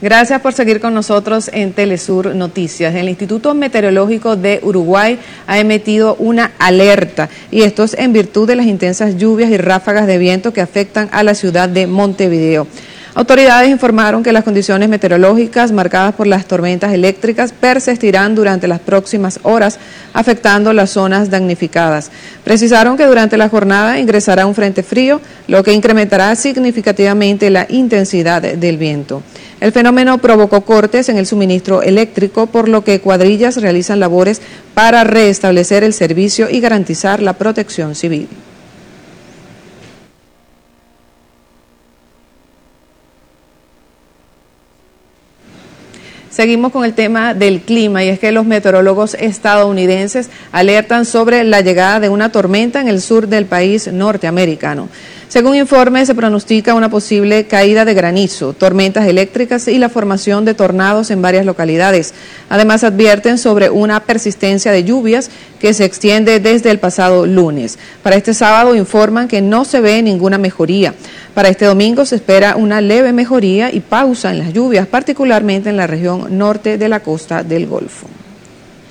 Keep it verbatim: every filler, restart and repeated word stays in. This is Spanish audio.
Gracias por seguir con nosotros en Telesur Noticias. El Instituto Meteorológico de Uruguay ha emitido una alerta, y esto es en virtud de las intensas lluvias y ráfagas de viento que afectan a la ciudad de Montevideo. Autoridades informaron que las condiciones meteorológicas marcadas por las tormentas eléctricas persistirán durante las próximas horas, afectando las zonas damnificadas. Precisaron que durante la jornada ingresará un frente frío, lo que incrementará significativamente la intensidad del viento. El fenómeno provocó cortes en el suministro eléctrico, por lo que cuadrillas realizan labores para restablecer el servicio y garantizar la protección civil. Seguimos con el tema del clima, y es que los meteorólogos estadounidenses alertan sobre la llegada de una tormenta en el sur del país norteamericano. Según informes, se pronostica una posible caída de granizo, tormentas eléctricas y la formación de tornados en varias localidades. Además, advierten sobre una persistencia de lluvias que se extiende desde el pasado lunes. Para este sábado informan que no se ve ninguna mejoría. Para este domingo se espera una leve mejoría y pausa en las lluvias, particularmente en la región norte de la costa del Golfo.